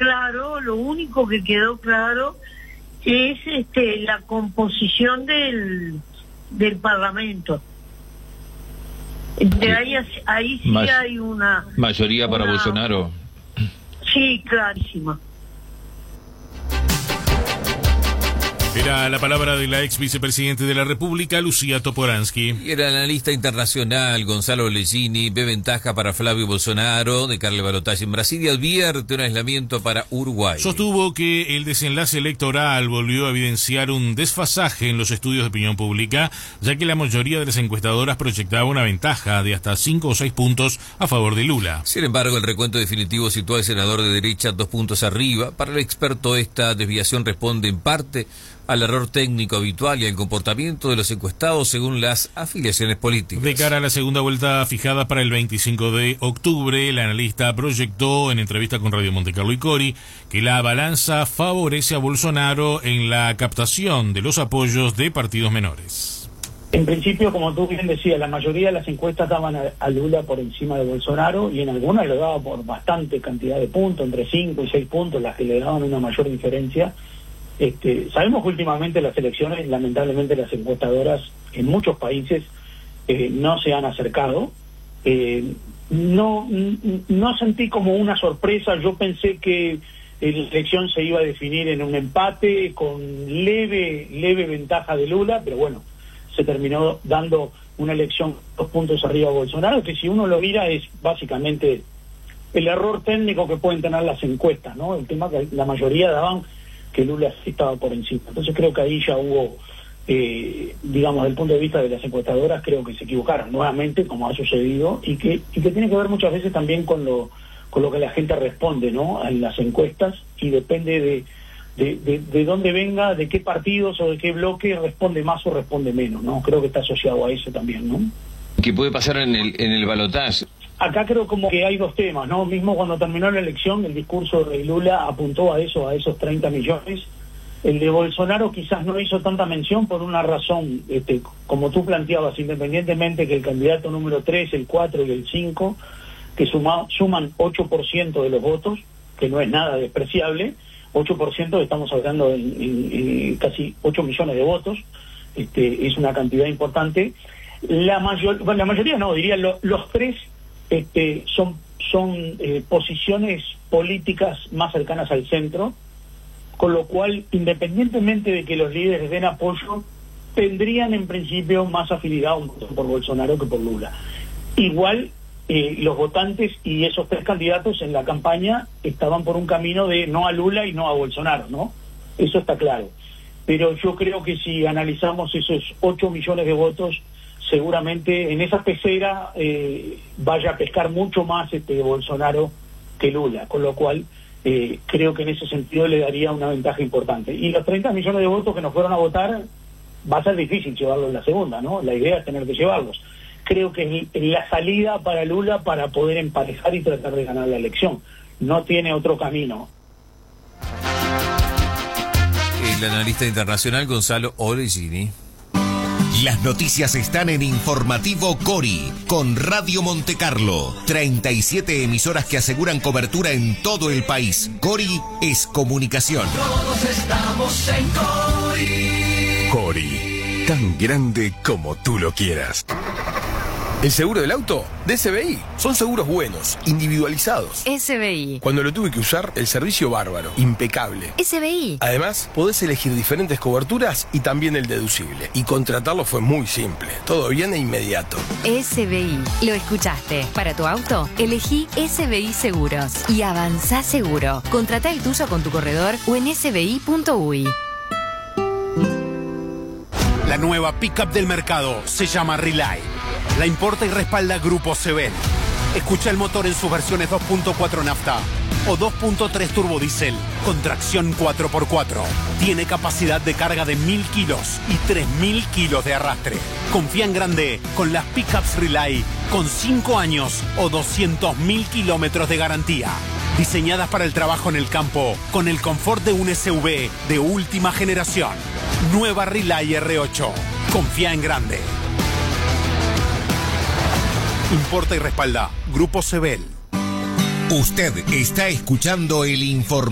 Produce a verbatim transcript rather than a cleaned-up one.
claro, lo único que quedó claro es este la composición del del Parlamento. De ahí, ahí sí Mas, hay una... Mayoría para una, Bolsonaro. Sí, clarísima. Era la palabra de la ex vicepresidente de la República, Lucía Toporansky. Y el analista internacional Gonzalo Leggini ve ventaja para Flavio Bolsonaro de Carle Balotage en Brasil y advierte un aislamiento para Uruguay. Sostuvo que el desenlace electoral volvió a evidenciar un desfasaje en los estudios de opinión pública, ya que la mayoría de las encuestadoras proyectaba una ventaja de hasta cinco o seis puntos a favor de Lula. Sin embargo, el recuento definitivo sitúa al senador de derecha dos puntos arriba. Para el experto, esta desviación responde en parte al error técnico habitual y al comportamiento de los encuestados según las afiliaciones políticas. De cara a la segunda vuelta fijada para el veinticinco de octubre, el analista proyectó en entrevista con Radio Montecarlo y Cori que la balanza favorece a Bolsonaro en la captación de los apoyos de partidos menores. En principio, como tú bien decías, la mayoría de las encuestas daban a, a Lula por encima de Bolsonaro y en algunas lo daba por bastante cantidad de puntos, entre cinco y seis puntos, las que le daban una mayor diferencia. Este, sabemos que últimamente las elecciones, lamentablemente las encuestadoras en muchos países eh, no se han acercado. Eh, no, no sentí como una sorpresa, yo pensé que la elección se iba a definir en un empate con leve, leve ventaja de Lula, pero bueno, se terminó dando una elección dos puntos arriba a Bolsonaro, que si uno lo mira es básicamente el error técnico que pueden tener las encuestas, ¿no? El tema que la mayoría daban que Lula estaba por encima. Entonces creo que ahí ya hubo, eh, digamos, desde el punto de vista de las encuestadoras, creo que se equivocaron nuevamente, como ha sucedido, y que y que tiene que ver muchas veces también con lo con lo que la gente responde, ¿no?, en las encuestas, y depende de, de, de, de dónde venga, de qué partidos o de qué bloque responde más o responde menos, ¿no? Creo que está asociado a eso también, ¿no? ¿Qué puede pasar en el, en el balotaje? Acá creo como que hay dos temas, ¿no? Mismo cuando terminó la elección, el discurso de Lula apuntó a eso, a esos treinta millones. El de Bolsonaro quizás no hizo tanta mención por una razón, este, como tú planteabas, independientemente que el candidato número tres, el cuatro y el cinco, que suma, suman ocho por ciento de los votos, que no es nada despreciable, ocho por ciento, estamos hablando de, de, de casi ocho millones de votos, este, es una cantidad importante. La, mayor, bueno, la mayoría no, diría lo, los tres este, son, son eh, posiciones políticas más cercanas al centro, con lo cual, independientemente de que los líderes den apoyo, tendrían en principio más afinidad un voto por Bolsonaro que por Lula. Igual, eh, los votantes y esos tres candidatos en la campaña estaban por un camino de no a Lula y no a Bolsonaro, ¿no? Eso está claro. Pero yo creo que si analizamos esos ocho millones de votos, seguramente en esa pecera eh, vaya a pescar mucho más este Bolsonaro que Lula, con lo cual eh, creo que en ese sentido le daría una ventaja importante. Y los treinta millones de votos que nos fueron a votar, va a ser difícil llevarlos en la segunda, ¿no? La idea es tener que llevarlos. Creo que es la salida para Lula para poder emparejar y tratar de ganar la elección. No tiene otro camino. El analista internacional Gonzalo Leggini. Las noticias están en Informativo Cori, con Radio Montecarlo. treinta y siete emisoras que aseguran cobertura en todo el país. Cori es comunicación. Todos estamos en Cori. Cori, tan grande como tú lo quieras. ¿El seguro del auto? De S B I. Son seguros buenos, individualizados. S B I. Cuando lo tuve que usar, el servicio bárbaro, impecable. S B I. Además, podés elegir diferentes coberturas y también el deducible. Y contratarlo fue muy simple. Todo bien e inmediato. S B I. Lo escuchaste. Para tu auto, elegí S B I Seguros. Y avanzá seguro. Contratá el tuyo con tu corredor o en s b i punto u y. La nueva pickup del mercado se llama Relay. La importa y respalda Grupo Sebel. Escucha el motor en sus versiones dos punto cuatro nafta o dos punto tres turbodiesel con tracción cuatro por cuatro. Tiene capacidad de carga de mil kilos y tres mil kilos de arrastre. Confía en grande con las pickups Relay con cinco años o doscientos mil kilómetros de garantía. Diseñadas para el trabajo en el campo con el confort de un S U V de última generación. Nueva Relay R ocho. Confía en grande. Importa y respalda Grupo Sebel. Usted está escuchando el informe.